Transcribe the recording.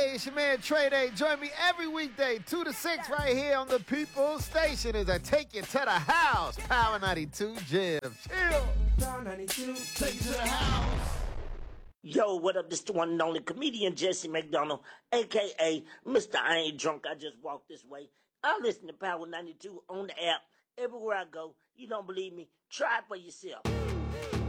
Hey, it's your man Trey Day. Join me every weekday, 2 to 6, right here on the People's Station as I take you to the house. Power 92 Jim. Chill. Power 92, take you to the house. Yo, what up? This the one and only comedian Jesse McDonald, a.k.a. Mr. I Ain't Drunk. I just walked this way. I listen to Power 92 on the app. Everywhere I go. You don't believe me? Try it for yourself.